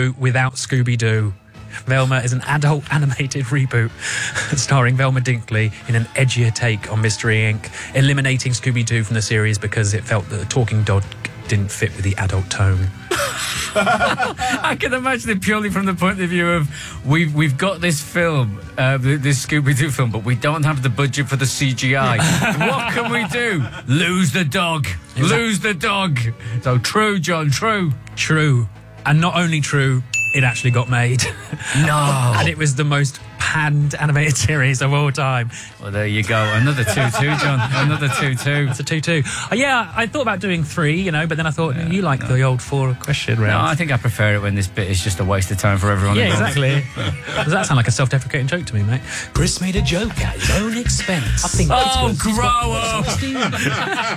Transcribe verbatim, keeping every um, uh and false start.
reboot without Scooby-Doo. Velma is an adult animated reboot starring Velma Dinkley in an edgier take on Mystery Incorporated, eliminating Scooby-Doo from the series because it felt that the talking dog didn't fit with the adult tone. I can imagine it purely from the point of view of we've we've got this film, uh, this Scooby-Doo film, but we don't have the budget for the C G I. What can we do? Lose the dog. Lose the dog. So true, John. True. True. And not only true, it actually got made. No. And it was the most panned animated series of all time. Well, there you go. Another two two, John. Another two two. It's a two two. Uh, yeah, I thought about doing three, you know, but then I thought, yeah, you like no. the old four question round. No, I think I prefer it when this bit is just a waste of time for everyone. Yeah, exactly. Does that sound like a self-deprecating joke to me, mate? Chris made a joke at his own expense. I think oh, grow up!